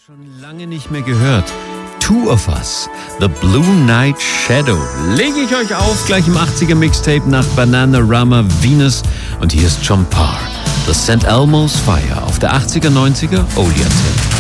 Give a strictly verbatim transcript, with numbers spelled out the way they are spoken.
Schon lange nicht mehr gehört. Two of Us, The Blue Night Shadow. Lege ich euch auf, gleich im achtziger Mixtape nach Bananarama Venus. Und hier ist John Parr, The Saint Elmo's Fire auf der achtziger, neunziger Oldie Antenne.